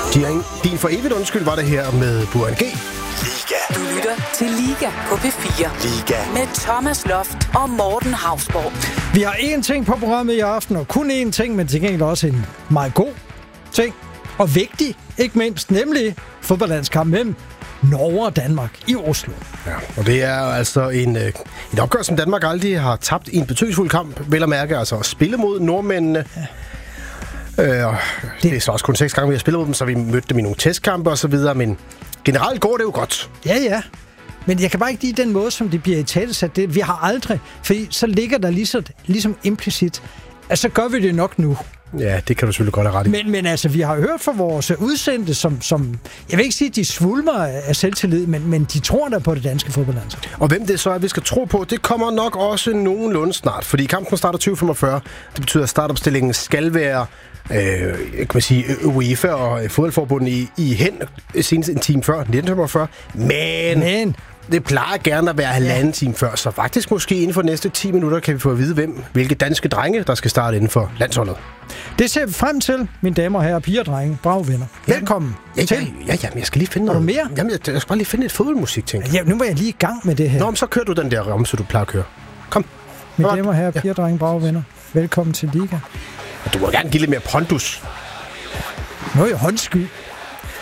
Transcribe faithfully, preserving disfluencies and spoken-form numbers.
Din, din for evigt undskyld var det her med Burhan G. Liga. Du lytter til Liga på P fire. Liga. Med Thomas Loft og Morten Hausborg. Vi har én ting på programmet i aften, og kun én ting, men til gengæld også en meget god ting. Og vigtig, ikke mindst, nemlig fodboldlandskamp mellem Norge og Danmark i Oslo. Ja, og det er altså en, øh, et opgør, som Danmark aldrig har tabt i en betydningsfuld kamp, vel at mærke, altså at spille mod nordmændene. Ja. Øh, det... det er så også kun seks gange, vi har spillet mod dem, så vi mødte dem i nogle testkampe og så videre, men generelt går det jo godt. Ja, ja. Men jeg kan bare ikke lide den måde, som det bliver i talesat. Det, vi har aldrig, fordi så ligger der ligesom, ligesom implicit, at så gør vi det nok nu. Ja, det kan du selvfølgelig godt have ret i. Men, men altså, vi har hørt fra vores udsendte, som, som jeg vil ikke sige, at de svulmer af selvtillid, men, men de tror der på det danske fodboldlandshold. Og hvem det så er, vi skal tro på, det kommer nok også nogenlunde snart, fordi kampen starter tyve femogfyrre. Det betyder, at startopstillingen skal være øh, kan man sige, UEFA og fodboldforbundet i, i hen senest en time før, nitten femogfyrre. Men... men det plejer gerne at være halvanden ja. time før, så faktisk måske inden for de næste ti minutter kan vi få at vide, hvem, hvilke danske drenge, der skal starte inden for landsholdet. Det ser vi frem til, mine damer og herrer, piger og drenge, brave venner. Velkommen ja, til. Ja, ja, ja, men jeg skal lige finde noget. noget. Har du mere? Jamen, jeg, jeg skal bare lige finde et fodboldmusik, tænker jeg. Ja, nu var jeg lige i gang med det her. Nå, men så kører du den der ramse, du plejer at køre. Kom. Mine damer og herrer, piger og drenge, brave venner. Velkommen til Liga. Du må gerne give lidt mere pondus. Nu er jeg håndsky.